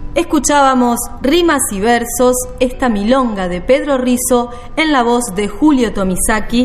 Escuchábamos Rimas y Versos, esta milonga de Pedro Rizzo en la voz de Julio Tomisaki.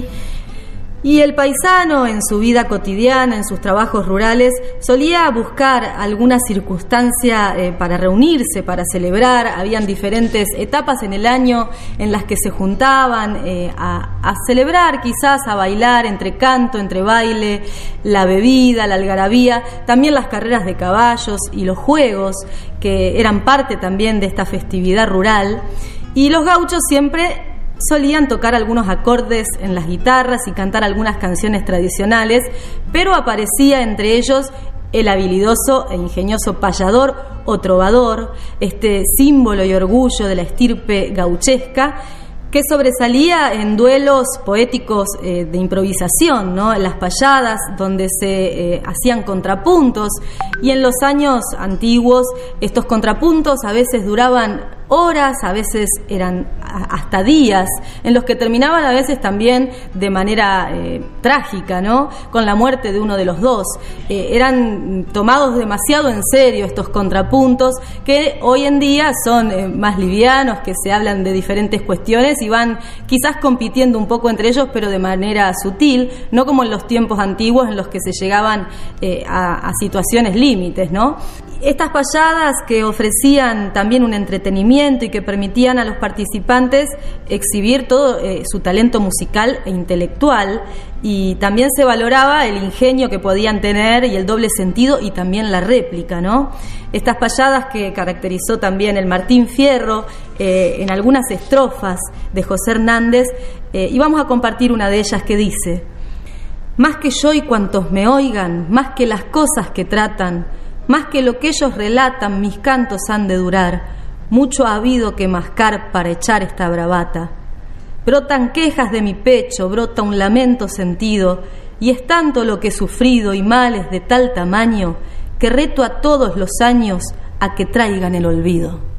Y el paisano, en su vida cotidiana, en sus trabajos rurales, solía buscar alguna circunstancia para reunirse, para celebrar. Habían diferentes etapas en el año en las que se juntaban a celebrar, quizás a bailar, entre canto, entre baile, la bebida, la algarabía, también las carreras de caballos y los juegos, que eran parte también de esta festividad rural. Y los gauchos siempre solían tocar algunos acordes en las guitarras y cantar algunas canciones tradicionales, pero aparecía entre ellos el habilidoso e ingenioso payador o trovador, este símbolo y orgullo de la estirpe gauchesca, que sobresalía en duelos poéticos de improvisación, ¿no? En las payadas, donde se hacían contrapuntos, y en los años antiguos estos contrapuntos a veces duraban horas, a veces eran hasta días, en los que terminaban a veces también de manera trágica, ¿no? Con la muerte de uno de los dos. Eran tomados demasiado en serio estos contrapuntos, que hoy en día son más livianos, que se hablan de diferentes cuestiones y van quizás compitiendo un poco entre ellos, pero de manera sutil, no como en los tiempos antiguos en los que se llegaban a situaciones límites, ¿no? Estas payadas, que ofrecían también un entretenimiento y que permitían a los participantes exhibir todo su talento musical e intelectual, y también se valoraba el ingenio que podían tener y el doble sentido y también la réplica, ¿no? Estas payadas que caracterizó también el Martín Fierro en algunas estrofas de José Hernández, y vamos a compartir una de ellas que dice: más que yo y cuantos me oigan, más que las cosas que tratan, más que lo que ellos relatan, mis cantos han de durar. Mucho ha habido que mascar para echar esta bravata. Brotan quejas de mi pecho, brota un lamento sentido, y es tanto lo que he sufrido y males de tal tamaño, que reto a todos los años a que traigan el olvido.